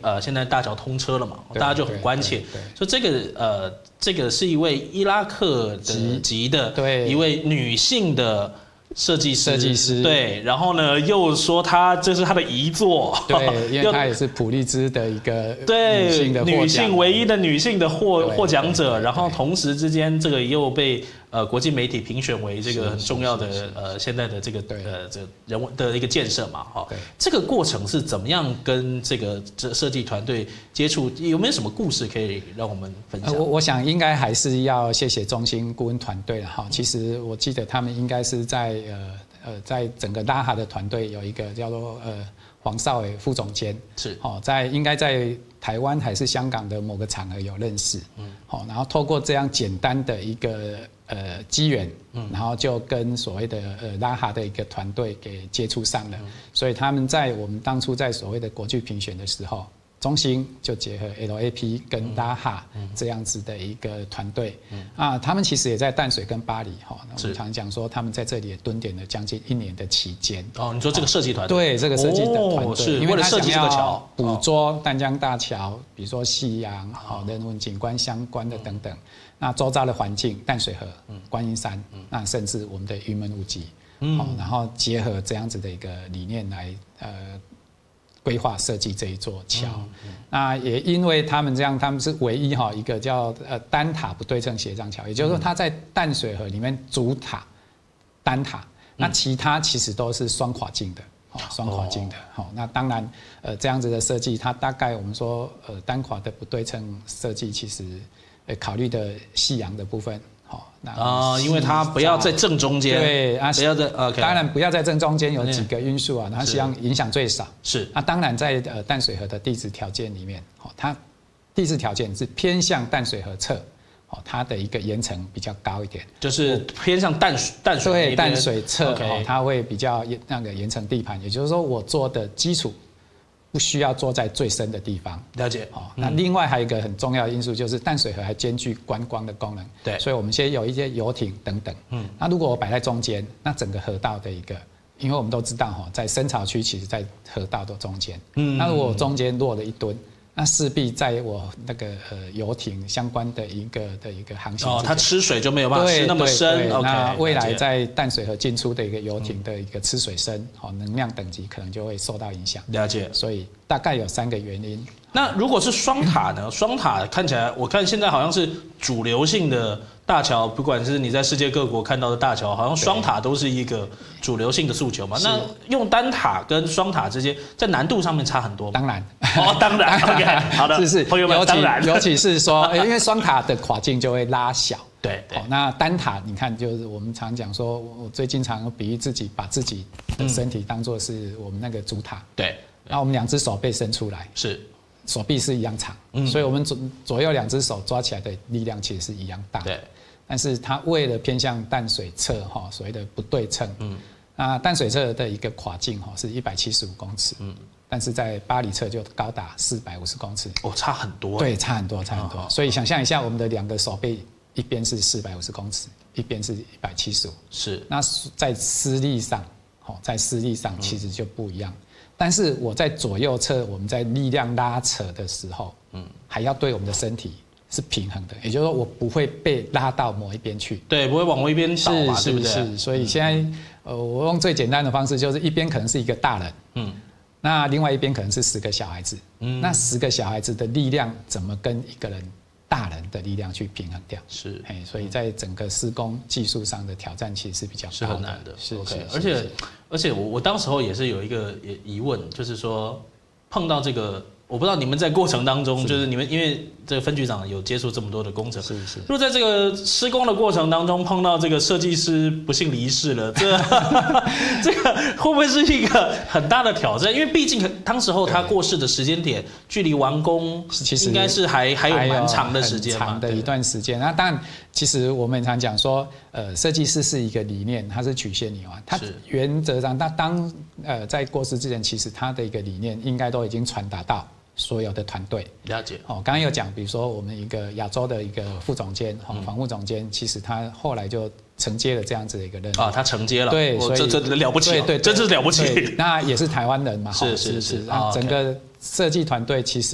现在大桥通车了嘛，大家就很关切，说这个是一位伊拉克籍的一位女性的设计师，对，然后呢又说这是他的遗作， 对，因为他也是普利兹的一个女性唯一的女性的获奖者，然后同时之间这个又被国际媒体评选为这个很重要的现在的这个人文的一个建设嘛，哈，这个过程是怎么样跟这个设计团队接触？有没有什么故事可以让我们分享？ 我想应该还是要谢谢中心顾问团队了哈。其实我记得他们应该是在整个拉哈的团队有一个叫做黄少伟副总监， 是应该在台湾还是香港的某个场合有认识，然后透过这样简单的一个机缘，然后就跟所谓的拉哈的一个团队给接触上了，所以他们在我们当初在所谓的国际评选的时候，中心就结合 LAP 跟拉哈这样子的一个团队，他们其实也在淡水跟巴黎，我们常讲说他们在这里也蹲点了将近1年的期间。 你说这个设计团队？ 对，这个设计的团队， 因为他想要捕捉淡江大桥，比如说夕阳、人文景观相关的等等，那周遭的环境，淡水河、观音山，那甚至我们的云门舞集，然后结合这样子的一个理念来规划设计这一座桥，那也因为他们这样，他们是唯一一个叫单塔不对称斜障桥，也就是说它在淡水河里面主塔单塔，那其他其实都是双跨径的，双跨径的。那当然这样子的设计，它大概我们说单跨的不对称设计，其实考虑的夕阳的部分。 因为它不要在正中间， 对不要在当然不要在正中间，有几个因素啊，它希望影响最少。 是当然在淡水河的地质条件里面，它地质条件是偏向淡水河侧，它的一个岩层比较高一点， 就是偏向淡水对淡水侧，它会比较那个岩层地盘，也就是说我做的基础不需要做在最深的地方。 了解。 那另外还有一个很重要的因素，就是淡水河还兼具观光的功能。 对， 所以我们现在有一些游艇等等。那如果我摆在中间，那整个河道的一个，因为我们都知道在深潮区，其实在河道的中间。那如果我中间落了一吨，那势必在我那个游艇相关的一个航行， 它吃水就没有办法吃那么深。 那未来在淡水河进出的一个游艇的一个吃水深，能量等级可能就会受到影响。 了解。 所以大概有3个原因。 那如果是双塔呢？双塔看起来，我看现在好像是主流性的大桥，不管是你在世界各国看到的大桥，好像双塔都是一个主流性的诉求嘛。那用单塔跟双塔之间，在难度上面差很多吗？ 当然， 当然 ，OK， 好的， 是朋友们，当然， 尤其是说，因为双塔的跨径就会拉小。 对， 那单塔你看，就是我们常讲说，我最经常比喻自己，把自己的身体当作是我们那个主塔。 对， 那我们2只手背伸出来， 是。 手臂是一样长，所以我们左右2只手抓起来的力量其实是一样大。 对， 但是它为了偏向淡水侧所谓的不对称，那淡水侧的一个跨径是175公尺，但是在巴黎侧就高达450公尺。 差很多。 对，差很多。所以想象一下，我们的2个手背，一边是450公尺，一边是175。 是。 那在施力上，其实就不一样。但是我在左右侧，我们在力量拉扯的时候，还要对我们的身体是平衡的，也就是说我不会被拉到某一边去， 对，不会往某一边倒嘛，对不对？ 是。所以现在我用最简单的方式，就是一边可能是一个大人，那另外一边可能是10个小孩子，那10个小孩子的力量怎么跟一个人大人的力量去平衡掉？ 是， 所以在整个施工技术上的挑战其实是比较高的， 是很难的。 是， 而且我当时候也是有一个疑问，就是说碰到这个，我不知道你们在过程当中，就是你们因为这个分局长有接触这么多的工程， 是。 如果在这个施工的过程当中碰到这个设计师不幸离世了，这个会不会是一个很大的挑战？因为毕竟当时候他过世的时间点，距离完工其实应该是还有蛮长的时间嘛， 很长的一段时间。那当然，其实我们常讲说，设计师是一个理念，它是曲线理嘛，它原则上，在过世之前，其实他的一个理念应该都已经传达到所有的团队。 了解。 刚刚有讲，比如说我们一个亚洲的一个副总监，防务总监，其实他后来就承接了这样子的一个任务。 他承接了。 对，所以这了不起， 对， 真是了不起。 那也是台湾人嘛。 是。 整个设计团队其实。